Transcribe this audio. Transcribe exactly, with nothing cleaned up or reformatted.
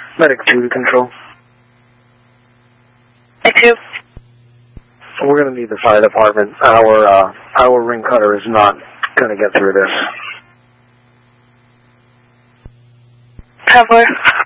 Medic two to control. Medic two. We're going to need the fire department. Our, uh, our ring cutter is not going to get through this. Cover.